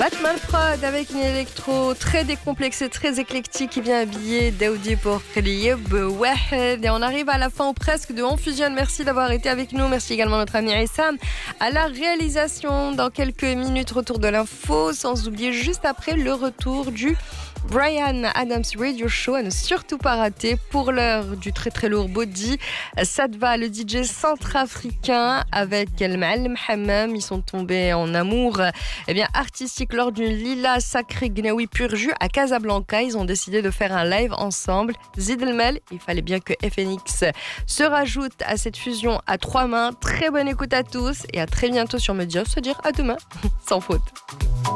Batman Prod avec une électro très décomplexée, très éclectique qui vient habiller Daoudi pour Qliyeb Wahed. Et on arrive à la fin ou presque de On Fusionne. Merci d'avoir été avec nous. Merci également à notre ami Issam à la réalisation. Dans quelques minutes, retour de l'info. Sans oublier juste après le retour du Brian Adams Radio Show, à ne surtout pas rater. Pour l'heure du très très lourd body, Sadva, le DJ centrafricain, avec El Ma'alem Hammam. Ils sont tombés en amour artistique lors d'une Lila Sacré Gnawi pur jus à Casablanca. Ils ont décidé de faire un live ensemble. Zid El Mel, il fallait bien que FNX se rajoute à cette fusion à trois mains. Très bonne écoute à tous et à très bientôt sur Media. Se dire à demain, sans faute.